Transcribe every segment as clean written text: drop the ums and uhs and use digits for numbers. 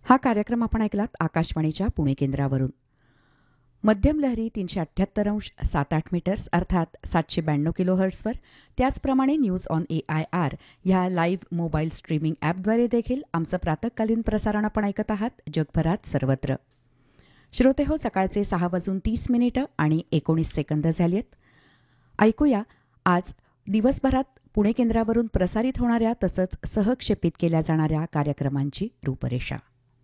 हा कार्यक्रम आपण ऐकलात आकाशवाणीच्या पुणे केंद्रावरून. मध्यम लहरी 378.7 मीटर्स अर्थात 792 किलोहर्ट्सवर, त्याचप्रमाणे न्यूज ऑन AIR ह्या लाईव्ह मोबाईल स्ट्रीमिंग ॲपद्वारे देखील आमचं प्रातःकालीन प्रसारण आपण ऐकत आहात जगभरात सर्वत्र. श्रोते हो, सकाळचे 6:30 आणि 19 सेकंद झाली आहेत. ऐकूया आज दिवसभरात पुणे केंद्रावरून प्रसारित होणाऱ्या तसंच सहक्षेपित केल्या जाणाऱ्या कार्यक्रमांची रूपरेषा.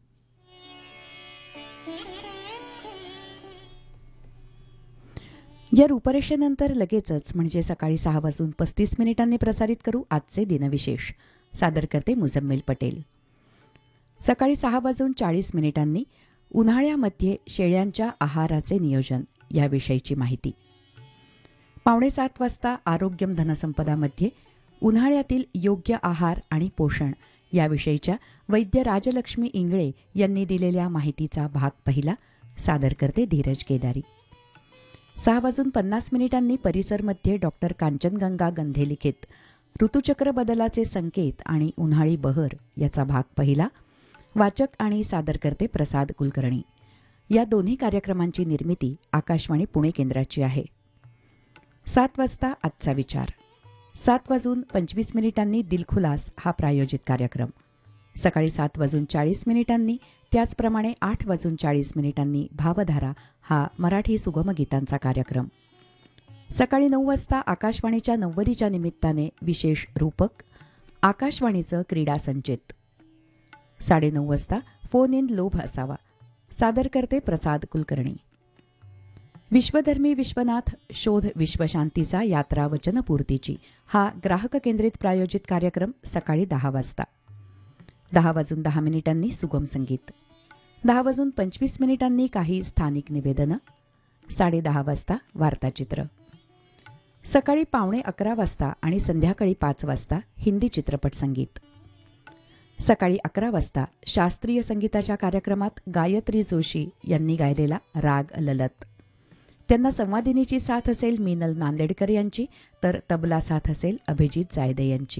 या रूपरेषेनंतर लगेचच म्हणजे सकाळी 6:35 प्रसारित करू आजचे दिनविशेष. सादर करते मुजम्मिल पटेल. सकाळी 6:40 उन्हाळ्यामध्ये शेळ्यांच्या आहाराचे नियोजन याविषयीची माहिती. 6:45 वाजता आरोग्यम धनसंपदामध्ये उन्हाळ्यातील योग्य आहार आणि पोषण याविषयीच्या वैद्य राजलक्ष्मी इंगळे यांनी दिलेल्या माहितीचा भाग पहिला. सादर करते धीरज केदारी. 6:50 परिसरमध्ये डॉक्टर कांचनगंगा गंधे लिखित ऋतुचक्र बदलाचे संकेत आणि उन्हाळी बहर याचा भाग पहिला. वाचक आणि सादर करते प्रसाद कुलकर्णी. या दोन्ही कार्यक्रमांची निर्मिती आकाशवाणी पुणे केंद्राची आहे. 7 वाजता आजचा विचार. 7:25 दिलखुलास हा प्रायोजित कार्यक्रम. सकाळी 7:40 त्याचप्रमाणे 8:40 भावधारा हा मराठी सुगम गीतांचा कार्यक्रम. सकाळी 9 वाजता आकाशवाणीच्या 90च्या निमित्ताने विशेष रूपक आकाशवाणीचं क्रीडा संचित. 9:30 वाजता फोन इन लोभ असावा. सादर करते प्रसाद कुलकर्णी. विश्वधर्मी विश्वनाथ शोध विश्वशांतीचा यात्रा वचनपूर्तीची हा ग्राहक केंद्रित प्रायोजित कार्यक्रम सकाळी 10 वाजता. 10:10 सुगम संगीत. 10:25 काही स्थानिक निवेदनं. 10:30 वाजता वार्ताचित्र. सकाळी 11:15 वाजता आणि संध्याकाळी 5 वाजता हिंदी चित्रपट संगीत. सकाळी 11 वाजता शास्त्रीय संगीताच्या कार्यक्रमात गायत्री जोशी यांनी गायलेला राग ललत. त्यांना संवादिनीची साथ असेल मीनल नांदेडकर यांची, तर तबला साथ असेल अभिजित जायदे यांची.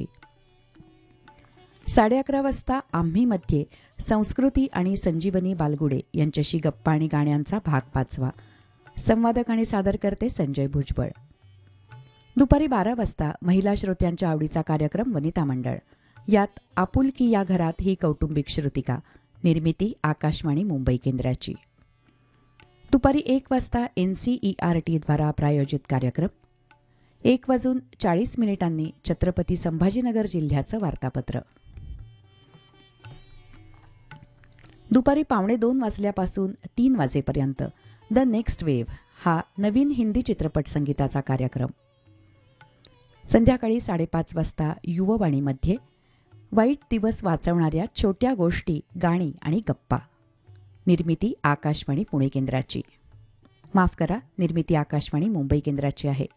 11:30 वाजता आम्हीमध्ये संस्कृती आणि संजीवनी बालगुडे यांच्याशी गप्पा आणि गाण्यांचा भाग 5वा. संवादक आणि सादर करते संजय भुजबळ. दुपारी 12 वाजता महिला श्रोत्यांच्या आवडीचा कार्यक्रम वनिता मंडळ. यात आपुलकी या घरात ही कौटुंबिक श्रुतिका. निर्मिती आकाशवाणी मुंबई केंद्राची. दुपारी 1 वाजता NCERT द्वारा प्रायोजित कार्यक्रम. 1:40 छत्रपती संभाजीनगर जिल्ह्याचं वार्तापत्र. दुपारी 1:45 वाजल्यापासून 3 वाजेपर्यंत द नेक्स्ट वेव्ह हा नवीन हिंदी चित्रपट संगीताचा कार्यक्रम. संध्याकाळी 5:30 वाजता युववाणीमध्ये वाईट दिवस वाचवणाऱ्या छोट्या गोष्टी, गाणी आणि गप्पा. निर्मिती आकाशवाणी पुणे केंद्राची. माफ करा, निर्मिती आकाशवाणी मुंबई केंद्राची आहे.